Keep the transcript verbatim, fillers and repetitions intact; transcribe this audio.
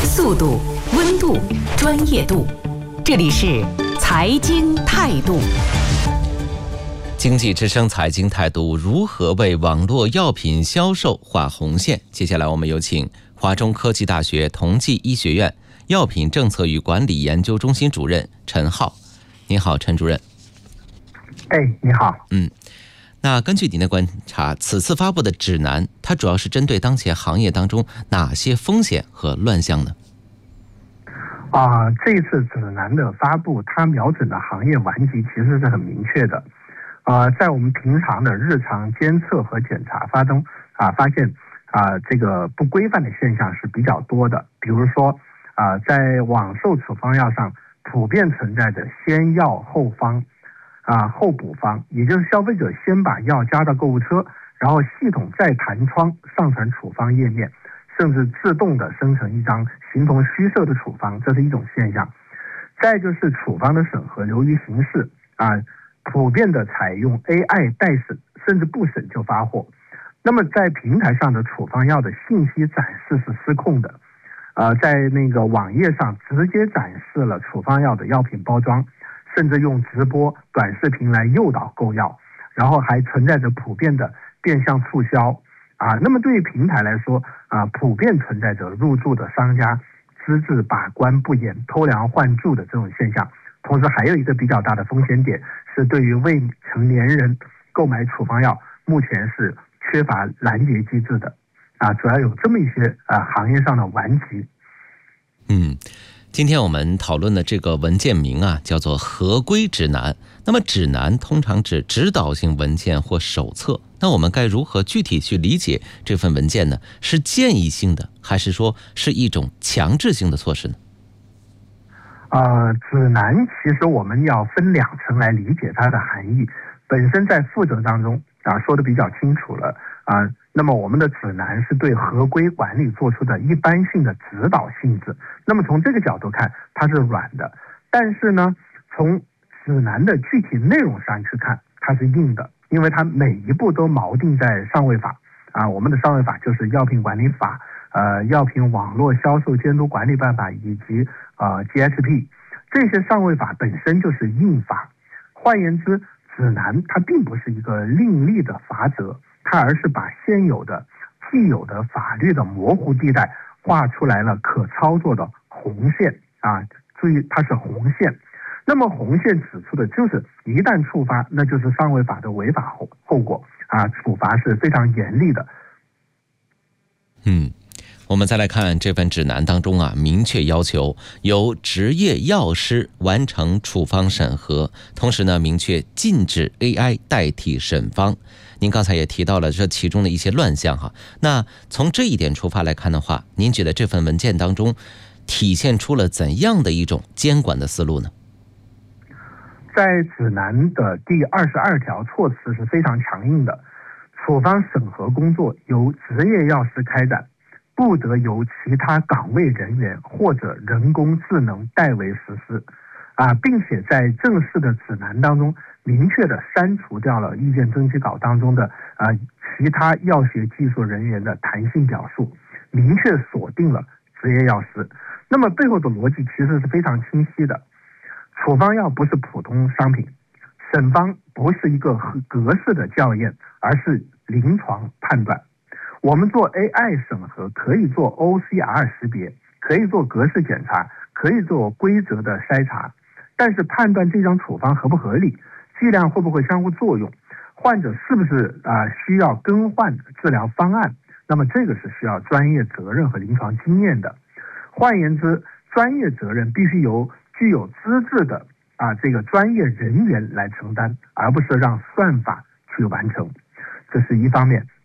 速度、温度、专业度，这里是财经态度。经济之声财经态度，如何为网络药品销售画红线？接下来我们有请华中科技大学同济医学院药品政策与管理研究中心主任陈浩。您好，陈主任。 哎，你好。 嗯，那根据您的观察，此次发布的指南，它主要是针对当前行业当中哪些风险和乱象呢？ 啊、呃，这次指南的发布，它瞄准的行业顽疾其实是很明确的。呃，在我们平常的日常监测和检查发中啊、呃，发现啊、呃，这个不规范的现象是比较多的。比如说啊、呃，在网售处方药上，普遍存在着先药后方啊、呃、后补方，也就是消费者先把药加到购物车，然后系统再弹窗上传处方页面，甚至自动的生成一张形同虚设的处方，这是一种现象。再就是处方的审核流于形式啊。呃普遍的采用 A I 代审，甚至不审就发货。那么在平台上的处方药的信息展示是失控的，呃，在那个网页上直接展示了处方药的药品包装，甚至用直播、短视频来诱导购药，然后还存在着普遍的变相促销啊。那么对于平台来说啊，普遍存在着入驻的商家资质把关不严、偷梁换柱的这种现象。同时还有一个比较大的风险点是对于未成年人购买处方药，目前是缺乏拦截机制的啊，主要有这么一些啊行业上的顽疾。 嗯，今天我们讨论的这个文件名啊，叫做合规指南。那么指南通常指指导性文件或手册，那我们该如何具体去理解这份文件呢？是建议性的，还是说是一种强制性的措施呢？ 呃，指南其实我们要分两层来理解它的含义。本身在附则当中啊说的比较清楚了啊、呃，那么我们的指南是对合规管理做出的一般性的指导性质。那么从这个角度看，它是软的。但是呢，从指南的具体内容上去看，它是硬的，因为它每一步都锚定在上位法啊，我们的上位法就是药品管理法。呃，药品网络销售监督管理办法以及呃 G S P 这些上位法本身就是硬法。换言之，指南它并不是一个另立的法则，它而是把现有的既有的法律的模糊地带画出来了可操作的红线啊，注意它是红线。那么红线指出的就是一旦触发，那就是上位法的违法后后果啊，处罚是非常严厉的。 嗯。我们再来看这份指南当中啊，明确要求由执业药师完成处方审核，同时呢，明确禁止 A I 代替审方。您刚才也提到了这其中的一些乱象哈，那从这一点出发来看的话，您觉得这份文件当中体现出了怎样的一种监管的思路呢？ 在指南的第二十二条措辞是非常强硬的，处方审核工作由执业药师开展，不得由其他岗位人员或者人工智能代为实施，啊，并且在正式的指南当中明确的删除掉了意见征集稿当中的啊其他药学技术人员的弹性表述，明确锁定了执业药师。那么背后的逻辑其实是非常清晰的，处方药不是普通商品，审方不是一个格式的校验，而是临床判断。我们做 A I 审核可以做 O C R 识别，可以做格式检查，可以做规则的筛查，但是判断这张处方合不合理，剂量会不会相互作用，患者是不是啊、呃、需要更换治疗方案，那么这个是需要专业责任和临床经验的。换言之，专业责任必须由具有资质的啊这个专业人员来承担，而不是让算法去完成。这是一方面。